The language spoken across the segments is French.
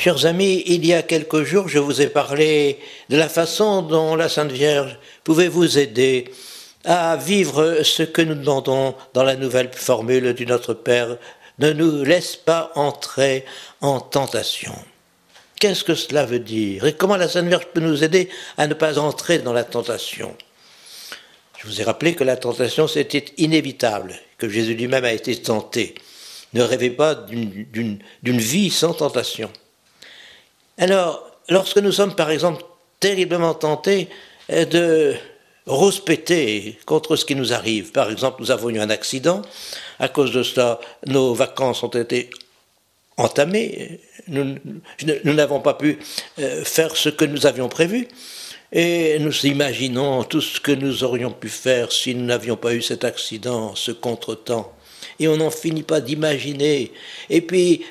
Chers amis, il y a quelques jours, je vous ai parlé de la façon dont la Sainte Vierge pouvait vous aider à vivre ce que nous demandons dans la nouvelle formule du Notre Père. Ne nous laisse pas entrer en tentation. Qu'est-ce que cela veut dire? Et comment la Sainte Vierge peut nous aider à ne pas entrer dans la tentation? Je vous ai rappelé que la tentation, c'était inévitable, que Jésus lui-même a été tenté. Ne rêvez pas d'une vie sans tentation. Alors, lorsque nous sommes, par exemple, terriblement tentés de rouspéter contre ce qui nous arrive, par exemple, nous avons eu un accident, à cause de cela, nos vacances ont été entamées, nous n'avons pas pu faire ce que nous avions prévu, et nous imaginons tout ce que nous aurions pu faire si nous n'avions pas eu cet accident, ce contretemps. Et on n'en finit pas d'imaginer. Et puis,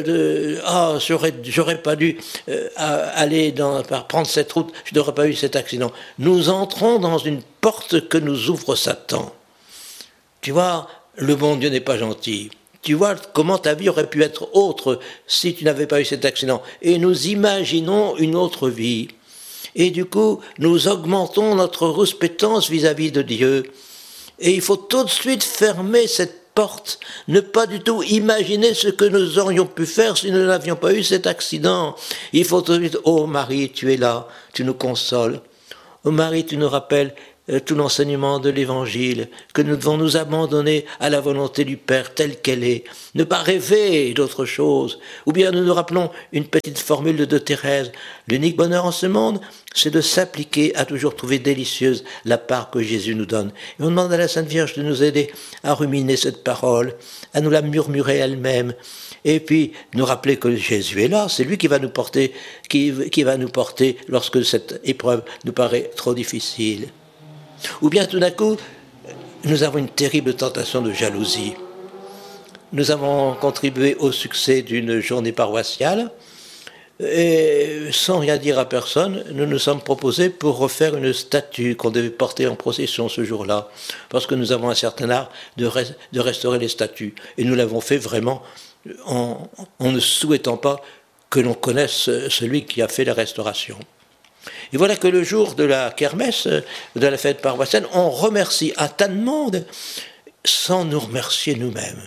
j'aurais pas dû aller prendre cette route, je n'aurais pas eu cet accident. Nous entrons dans une porte que nous ouvre Satan. Tu vois, le bon Dieu n'est pas gentil. Tu vois comment ta vie aurait pu être autre si tu n'avais pas eu cet accident. Et nous imaginons une autre vie. Et du coup, nous augmentons notre rouspétance vis-à-vis de Dieu. Et il faut tout de suite fermer cette porte, ne pas du tout imaginer ce que nous aurions pu faire si nous n'avions pas eu cet accident. Il faut tout de suite, oh Marie, tu es là, tu nous consoles. Oh Marie, tu nous rappelles tout l'enseignement de l'Évangile, que nous devons nous abandonner à la volonté du Père telle qu'elle est, ne pas rêver d'autre chose. Ou bien nous nous rappelons une petite formule de Thérèse, l'unique bonheur en ce monde, c'est de s'appliquer à toujours trouver délicieuse la part que Jésus nous donne. Et on demande à la Sainte Vierge de nous aider à ruminer cette parole, à nous la murmurer elle-même, et puis nous rappeler que Jésus est là, c'est lui qui va nous porter, qui va nous porter lorsque cette épreuve nous paraît trop difficile. Ou bien tout d'un coup, nous avons une terrible tentation de jalousie. Nous avons contribué au succès d'une journée paroissiale et sans rien dire à personne, nous nous sommes proposés pour refaire une statue qu'on devait porter en procession ce jour-là, parce que nous avons un certain art de restaurer les statues. Et nous l'avons fait vraiment en ne souhaitant pas que l'on connaisse celui qui a fait la restauration. Et voilà que le jour de la kermesse, de la fête paroissiale, on remercie un tas de monde sans nous remercier nous-mêmes.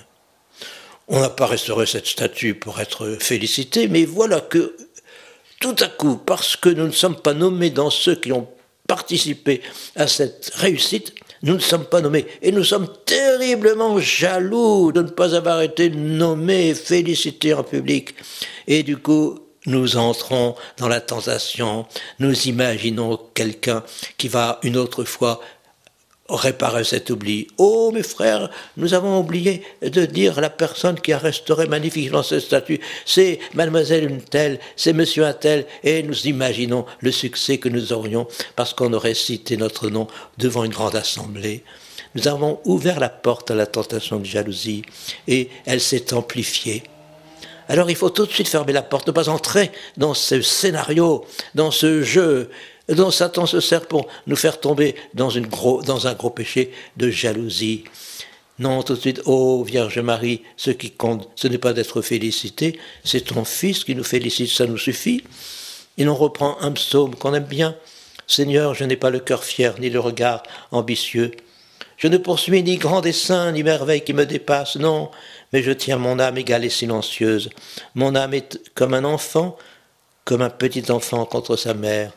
On n'a pas restauré cette statue pour être félicité, mais voilà que tout à coup, parce que nous ne sommes pas nommés dans ceux qui ont participé à cette réussite, nous ne sommes pas nommés. Et nous sommes terriblement jaloux de ne pas avoir été nommés et félicités en public. Et du coup, nous entrons dans la tentation, nous imaginons quelqu'un qui va une autre fois réparer cet oubli. Oh mes frères, nous avons oublié de dire à la personne qui a restauré magnifiquement cette statue, c'est mademoiselle une telle, c'est monsieur un tel, et nous imaginons le succès que nous aurions parce qu'on aurait cité notre nom devant une grande assemblée. Nous avons ouvert la porte à la tentation de jalousie et elle s'est amplifiée. Alors il faut tout de suite fermer la porte, ne pas entrer dans ce scénario, dans ce jeu dont Satan se sert pour nous faire tomber dans un gros péché de jalousie. Non, tout de suite, ô Vierge Marie, ce qui compte, ce n'est pas d'être félicité, c'est ton Fils qui nous félicite, ça nous suffit. Et l'on reprend un psaume qu'on aime bien. Seigneur, je n'ai pas le cœur fier, ni le regard ambitieux. Je ne poursuis ni grand dessein, ni merveille qui me dépasse, non, mais je tiens mon âme égale et silencieuse. Mon âme est comme un enfant, comme un petit enfant contre sa mère.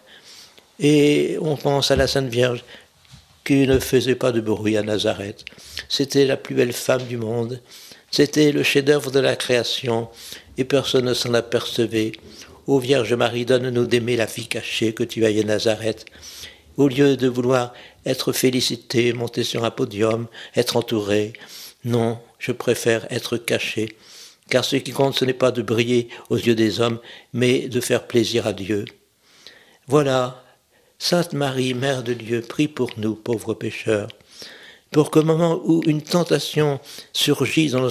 Et on pense à la Sainte Vierge qui ne faisait pas de bruit à Nazareth. C'était la plus belle femme du monde. C'était le chef-d'œuvre de la création et personne ne s'en apercevait. Ô Vierge Marie, donne-nous d'aimer la fille cachée que tu as à Nazareth. Au lieu de vouloir être félicité, monter sur un podium, être entouré, non, je préfère être caché. Car ce qui compte, ce n'est pas de briller aux yeux des hommes, mais de faire plaisir à Dieu. Voilà. Sainte Marie, Mère de Dieu, prie pour nous, pauvres pécheurs, pour qu'au moment où une tentation surgit dans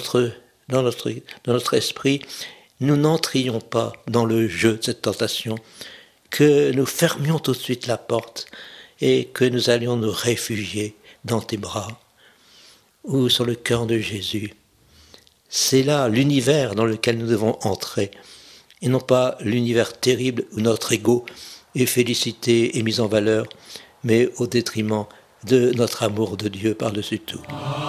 notre esprit, nous n'entrions pas dans le jeu de cette tentation, que nous fermions tout de suite la porte et que nous allions nous réfugier dans tes bras ou sur le cœur de Jésus. C'est là l'univers dans lequel nous devons entrer et non pas l'univers terrible où notre ego est félicité et mis en valeur, mais au détriment de notre amour de Dieu par-dessus tout.